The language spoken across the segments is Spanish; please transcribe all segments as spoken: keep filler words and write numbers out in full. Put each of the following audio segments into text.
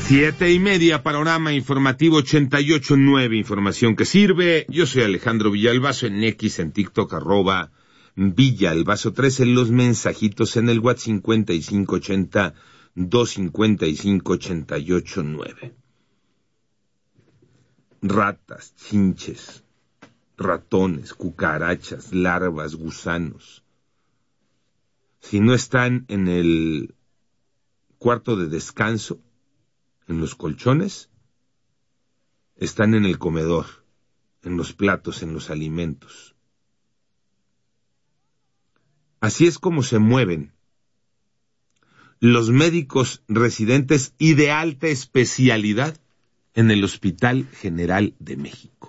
Siete y media, panorama informativo ochenta y ocho nueve, información que sirve. Yo soy Alejandro Villalbazo, en X, en TikTok, arroba Villalbazo tres, en los mensajitos en el WhatsApp cincuenta y cinco ochenta, doscientos cincuenta y cinco, ochenta y ocho nueve. Ratas, chinches, ratones, cucarachas, larvas, gusanos. Si no están en el cuarto de descanso, en los colchones, están en el comedor, en los platos, en los alimentos. Así es como se mueven los médicos residentes y de alta especialidad en el Hospital General de México.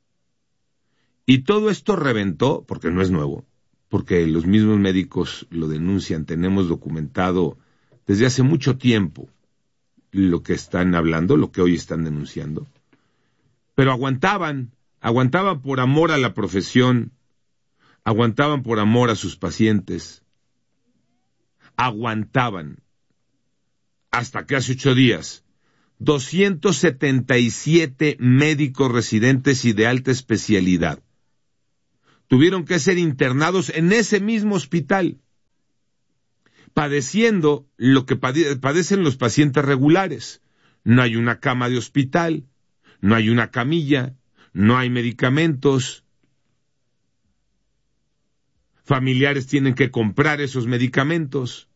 Y todo esto reventó, porque no es nuevo, porque los mismos médicos lo denuncian, tenemos documentado desde hace mucho tiempo lo que están hablando, lo que hoy están denunciando. Pero aguantaban, aguantaban por amor a la profesión, aguantaban por amor a sus pacientes, aguantaban hasta que hace ocho días, doscientos setenta y siete médicos residentes y de alta especialidad tuvieron que ser internados en ese mismo hospital, padeciendo lo que padecen los pacientes regulares. No hay una cama de hospital, no hay una camilla, no hay medicamentos. Familiares tienen que comprar esos medicamentos.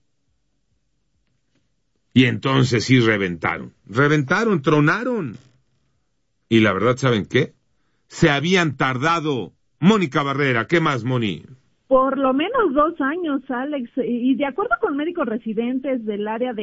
Y entonces sí reventaron, reventaron, tronaron. Y la verdad, ¿saben qué? Se habían tardado. Mónica Barrera, ¿qué más, Moni? Por lo menos dos años, Alex, y de acuerdo con médicos residentes del área de